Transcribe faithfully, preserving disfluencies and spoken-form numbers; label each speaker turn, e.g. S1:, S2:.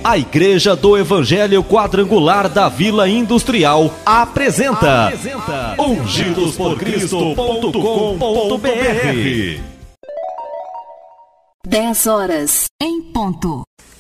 S1: A Igreja do Evangelho Quadrangular da Vila Industrial apresenta, apresenta ungidos por cristo ponto com ponto br.
S2: dez horas em ponto.